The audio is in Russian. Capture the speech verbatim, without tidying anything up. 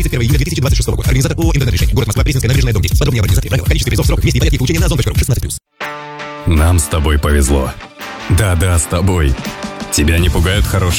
тридцать первого июля две тысячи двадцать шестого года. Организатор ООО «Интернет-решение». Город Москва, Пресненская набережная, дом десять. Подробнее об организации. Правила, количество призов, срок, вести и порядки получения на озон точка ру. шестнадцать плюс. Нам с тобой повезло. Да-да, с тобой. Тебя не пугают хорошие